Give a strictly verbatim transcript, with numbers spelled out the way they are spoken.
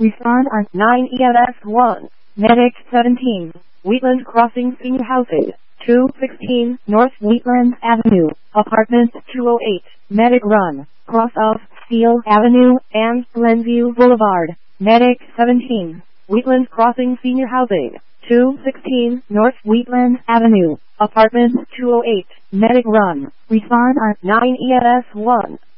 Respond on nine E M S one. Medic seventeen. Wheatland Crossing Senior Housing. two sixteen North Wheatland Avenue. Apartment two oh eight. Medic run. Cross of Steel Avenue and Glenview Boulevard. Medic seventeen. Wheatland Crossing Senior Housing. two sixteen North Wheatland Avenue. Apartment two oh eight. Medic run. Respond on nine E M S one.